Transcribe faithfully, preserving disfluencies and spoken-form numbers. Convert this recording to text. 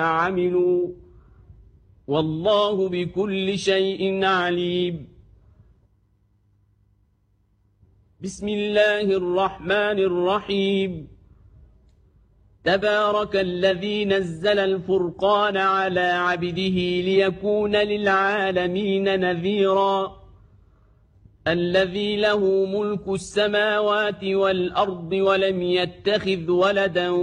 عملوا والله بكل شيء عليم. بسم الله الرحمن الرحيم. تبارك الذي نزل الفرقان على عبده ليكون للعالمين نذيرا. الذي له ملك السماوات والأرض ولم يتخذ ولدا